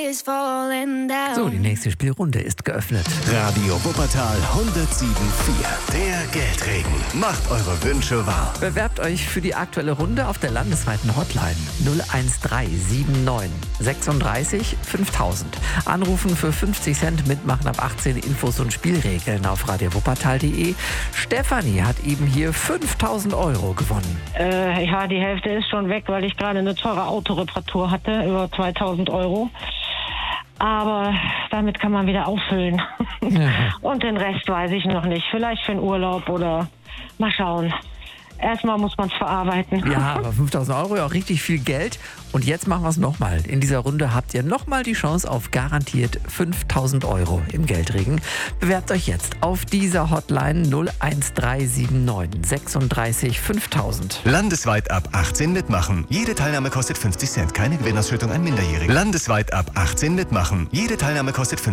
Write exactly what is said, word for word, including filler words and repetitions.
So, die nächste Spielrunde ist geöffnet. Radio Wuppertal hundertsieben Komma vier. Der Geldregen. Macht eure Wünsche wahr. Bewerbt euch für die aktuelle Runde auf der landesweiten Hotline null eins drei sieben neun sechsunddreißig fünftausend. Anrufen für fünfzig Cent, mitmachen ab achtzehn, Infos und Spielregeln auf radio wuppertal punkt de. Stefanie hat eben hier fünftausend Euro gewonnen. Äh, ja, die Hälfte ist schon weg, weil ich gerade eine teure Autoreparatur hatte, über zweitausend Euro. Aber damit kann man wieder auffüllen. Ja. Und den Rest weiß ich noch nicht. Vielleicht für den Urlaub oder mal schauen. Erstmal muss man es verarbeiten. Ja, aber fünftausend Euro, ja auch richtig viel Geld. Und jetzt machen wir es nochmal. In dieser Runde habt ihr nochmal die Chance auf garantiert fünftausend Euro im Geldregen. Bewerbt euch jetzt auf dieser Hotline null eins drei sieben neun sechsunddreißig fünftausend. Landesweit ab achtzehn mitmachen. Jede Teilnahme kostet fünfzig Cent. Keine Gewinnausschüttung an Minderjährige. Landesweit ab achtzehn mitmachen. Jede Teilnahme kostet fünfzig Cent.